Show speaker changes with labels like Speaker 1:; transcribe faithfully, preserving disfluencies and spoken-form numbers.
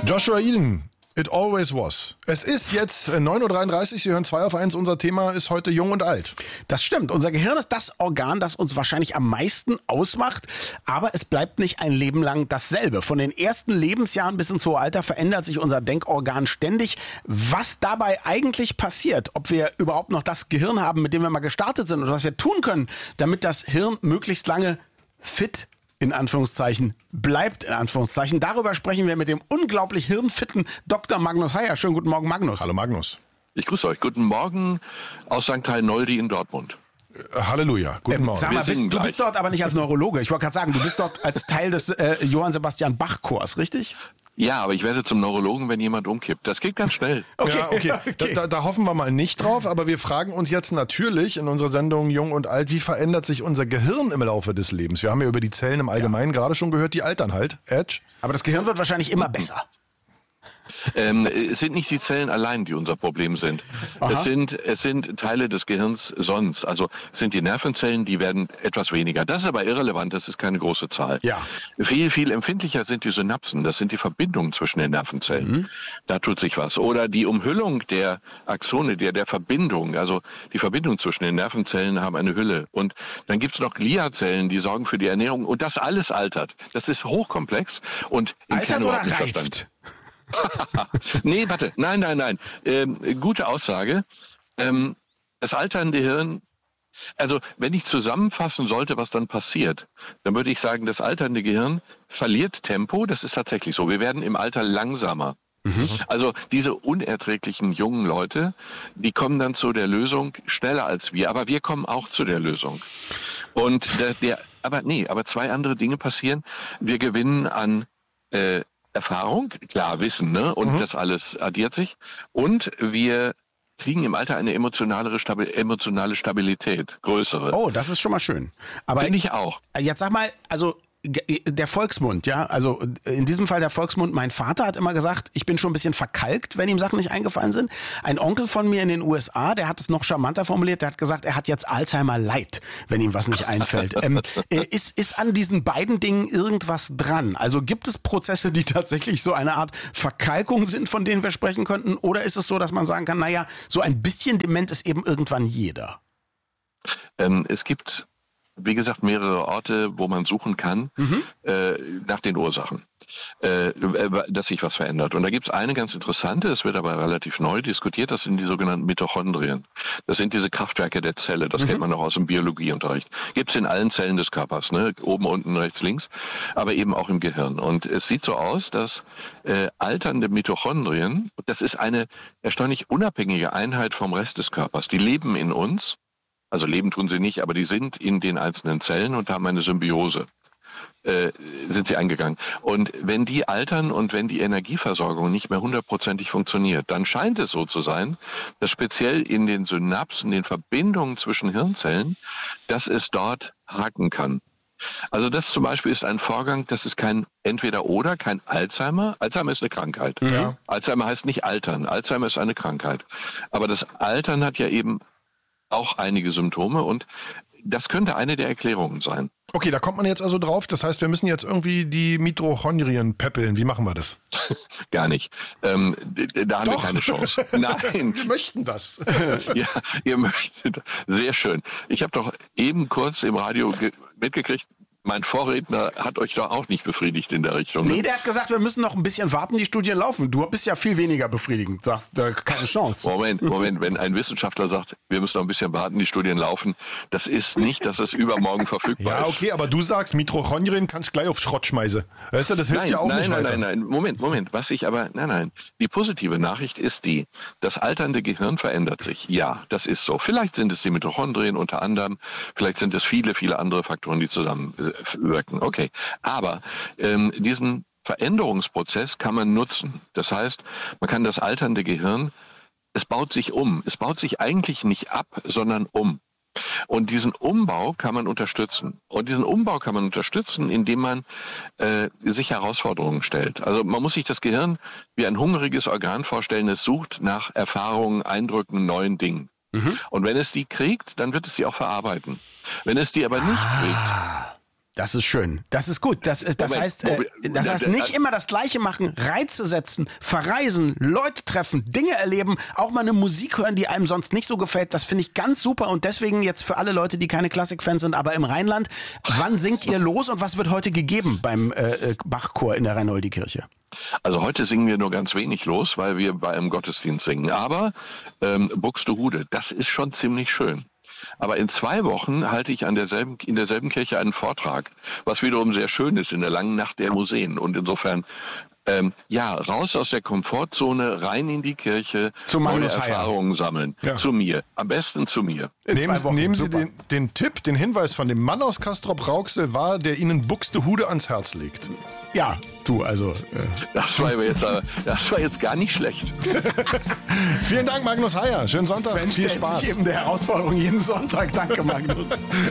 Speaker 1: Joshua Eden, It Always Was. Es ist jetzt neun Uhr dreiunddreißig, Sie hören zwei auf eins. Unser Thema ist heute Jung und Alt.
Speaker 2: Das stimmt. Unser Gehirn ist das Organ, das uns wahrscheinlich am meisten ausmacht. Aber es bleibt nicht ein Leben lang dasselbe. Von den ersten Lebensjahren bis ins hohe Alter verändert sich unser Denkorgan ständig. Was dabei eigentlich passiert, ob wir überhaupt noch das Gehirn haben, mit dem wir mal gestartet sind, oder was wir tun können, damit das Hirn möglichst lange fit in Anführungszeichen, bleibt in Anführungszeichen. Darüber sprechen wir mit dem unglaublich hirnfitten Doktor Magnus Heyer. Schönen guten Morgen, Magnus.
Speaker 1: Hallo Magnus.
Speaker 3: Ich grüße euch. Guten Morgen aus Sankt Noldi in Dortmund.
Speaker 1: Äh, Halleluja. Guten
Speaker 2: ähm,
Speaker 1: Morgen.
Speaker 2: Sag mal, bist, du bist dort aber nicht als Neurologe. Ich wollte gerade sagen, du bist dort als Teil des äh, Johann Sebastian Bach Chors, richtig?
Speaker 3: Ja, aber ich werde zum Neurologen, wenn jemand umkippt. Das geht ganz schnell.
Speaker 1: Okay, ja, okay. okay. Da, da hoffen wir mal nicht drauf, aber wir fragen uns jetzt natürlich in unserer Sendung Jung und Alt, wie verändert sich unser Gehirn im Laufe des Lebens? Wir haben ja über die Zellen im Allgemeinen ja. gerade schon gehört, die altern halt. Edge.
Speaker 2: Aber das Gehirn wird wahrscheinlich immer besser.
Speaker 3: Ähm, es sind nicht die Zellen allein, die unser Problem sind. Es sind, es sind Teile des Gehirns sonst. Also es sind die Nervenzellen, die werden etwas weniger. Das ist aber irrelevant, das ist keine große Zahl.
Speaker 2: Ja.
Speaker 3: Viel, viel empfindlicher sind die Synapsen. Das sind die Verbindungen zwischen den Nervenzellen. Mhm. Da tut sich was. Oder die Umhüllung der Axone, der, der Verbindung. Also die Verbindung zwischen den Nervenzellen haben eine Hülle. Und dann gibt es noch Gliazellen, die sorgen für die Ernährung. Und das alles altert. Das ist hochkomplex. Und im
Speaker 2: altert oder reift?
Speaker 3: Nee, warte, nein, nein, nein. Ähm, gute Aussage. Ähm, das alternde Hirn, also wenn ich zusammenfassen sollte, was dann passiert, dann würde ich sagen, das alternde Gehirn verliert Tempo. Das ist tatsächlich so. Wir werden im Alter langsamer. Mhm. Also diese unerträglichen jungen Leute, die kommen dann zu der Lösung schneller als wir. Aber wir kommen auch zu der Lösung. Und der, der aber nee, aber zwei andere Dinge passieren. Wir gewinnen an äh, Erfahrung, klar, Wissen, ne? Und mhm. das alles addiert sich. Und wir kriegen im Alter eine emotionalere Stabi- emotionale Stabilität, größere.
Speaker 2: Oh, das ist schon mal schön. Aber
Speaker 3: finde ich auch.
Speaker 2: Jetzt sag mal, also der Volksmund, ja, also in diesem Fall der Volksmund, mein Vater hat immer gesagt, ich bin schon ein bisschen verkalkt, wenn ihm Sachen nicht eingefallen sind. Ein Onkel von mir in den U S A, der hat es noch charmanter formuliert, der hat gesagt, er hat jetzt Alzheimer Light, wenn ihm was nicht einfällt. ähm, ist, ist an diesen beiden Dingen irgendwas dran? Also gibt es Prozesse, die tatsächlich so eine Art Verkalkung sind, von denen wir sprechen könnten? Oder ist es so, dass man sagen kann, naja, so ein bisschen dement ist eben irgendwann jeder?
Speaker 3: Ähm, es gibt wie gesagt, mehrere Orte, wo man suchen kann mhm. äh, nach den Ursachen, äh, dass sich was verändert. Und da gibt es eine ganz interessante, es wird aber relativ neu diskutiert, das sind die sogenannten Mitochondrien. Das sind diese Kraftwerke der Zelle, das mhm. kennt man noch aus dem Biologieunterricht. Gibt es in allen Zellen des Körpers, ne? Oben, unten, rechts, links, aber eben auch im Gehirn. Und es sieht so aus, dass äh, alternde Mitochondrien, das ist eine erstaunlich unabhängige Einheit vom Rest des Körpers, die leben in uns. Also leben tun sie nicht, aber die sind in den einzelnen Zellen und haben eine Symbiose, äh, sind sie eingegangen. Und wenn die altern und wenn die Energieversorgung nicht mehr hundertprozentig funktioniert, dann scheint es so zu sein, dass speziell in den Synapsen, den Verbindungen zwischen Hirnzellen, dass es dort haken kann. Also das zum Beispiel ist ein Vorgang, das ist kein Entweder-Oder, kein Alzheimer. Alzheimer ist eine Krankheit. Ja. Alzheimer heißt nicht altern. Alzheimer ist eine Krankheit. Aber das Altern hat ja eben auch einige Symptome und das könnte eine der Erklärungen sein.
Speaker 1: Okay, da kommt man jetzt also drauf. Das heißt, wir müssen jetzt irgendwie die Mitochondrien peppeln. Wie machen wir das?
Speaker 3: Gar nicht. Ähm, da haben
Speaker 1: Doch.
Speaker 3: wir keine Chance. Nein.
Speaker 1: Wir möchten das.
Speaker 3: Ja, ihr möchtet. Sehr schön. Ich habe doch eben kurz im Radio ge- mitgekriegt, mein Vorredner hat euch doch auch nicht befriedigt in der Richtung. Ne?
Speaker 2: Nee, der hat gesagt, wir müssen noch ein bisschen warten, die Studien laufen. Du bist ja viel weniger befriedigend, sagst, da keine Chance.
Speaker 3: Moment, Moment, wenn ein Wissenschaftler sagt, wir müssen noch ein bisschen warten, die Studien laufen, das ist nicht, dass es übermorgen verfügbar
Speaker 1: ja,
Speaker 3: ist.
Speaker 1: Ja, okay, aber du sagst, Mitochondrien kannst du gleich auf Schrott schmeißen. Weißt du, das hilft
Speaker 3: nein,
Speaker 1: ja auch
Speaker 3: nein,
Speaker 1: nicht
Speaker 3: nein,
Speaker 1: weiter.
Speaker 3: Nein, nein, Moment, Moment, was ich aber, nein, nein, die positive Nachricht ist die, das alternde Gehirn verändert sich. Ja, das ist so. Vielleicht sind es die Mitochondrien unter anderem, vielleicht sind es viele, viele andere Faktoren, die zusammenwirken. Okay, aber ähm, diesen Veränderungsprozess kann man nutzen. Das heißt, man kann das alternde Gehirn, es baut sich um. Es baut sich eigentlich nicht ab, sondern um. Und diesen Umbau kann man unterstützen. Und diesen Umbau kann man unterstützen, indem man äh, sich Herausforderungen stellt. Also man muss sich das Gehirn wie ein hungriges Organ vorstellen, es sucht nach Erfahrungen, Eindrücken, neuen Dingen. Mhm. Und wenn es die kriegt, dann wird es die auch verarbeiten. Wenn es die aber nicht
Speaker 2: ah.
Speaker 3: kriegt,
Speaker 2: Das ist schön. Das ist gut. Das, das
Speaker 3: Moment,
Speaker 2: heißt, äh, das heißt nicht immer das Gleiche machen, Reize setzen, verreisen, Leute treffen, Dinge erleben, auch mal eine Musik hören, die einem sonst nicht so gefällt. Das finde ich ganz super und deswegen jetzt für alle Leute, die keine Klassikfans sind, aber im Rheinland, wann singt ihr los und was wird heute gegeben beim äh, Bachchor in der Reinoldi-Kirche?
Speaker 3: Also heute singen wir nur ganz wenig los, weil wir bei einem Gottesdienst singen. Aber ähm, Buxtehude, das ist schon ziemlich schön. Aber in zwei Wochen halte ich an derselben, in derselben Kirche einen Vortrag, was wiederum sehr schön ist in der langen Nacht der Museen. Und insofern, ähm, ja, raus aus der Komfortzone, rein in die Kirche,
Speaker 2: zu
Speaker 3: neue Erfahrungen sammeln.
Speaker 1: Ja.
Speaker 3: Zu mir, am besten zu mir.
Speaker 1: Nehmen, nehmen Sie den, den Tipp, den Hinweis von dem Mann aus Castrop-Rauxel wahr, der Ihnen Buxtehude ans Herz legt.
Speaker 2: Ja, du, also... Äh
Speaker 3: Das war jetzt, das war jetzt gar nicht schlecht.
Speaker 1: Vielen Dank, Magnus Heyer. Schönen Sonntag.
Speaker 2: Sven
Speaker 1: Viel
Speaker 2: stellt
Speaker 1: Spaß.
Speaker 2: sich eben der Herausforderung jeden Sonntag. Danke, Magnus.